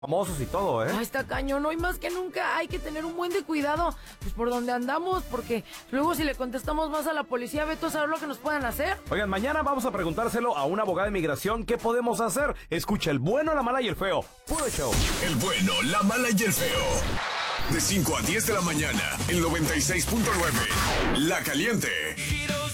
famosos y todo, ¿eh? Ay, está cañón, hoy más que nunca hay que tener un buen de cuidado, pues por donde andamos, porque luego si le contestamos más a la policía, ve tú a saber lo que nos puedan hacer. Oigan, mañana vamos a preguntárselo a una abogada de inmigración, ¿qué podemos hacer? Escucha El Bueno, la Mala y el Feo. Puro show. El Bueno, la Mala y el Feo. De 5 a 10 de la mañana, el 96.9. La Caliente.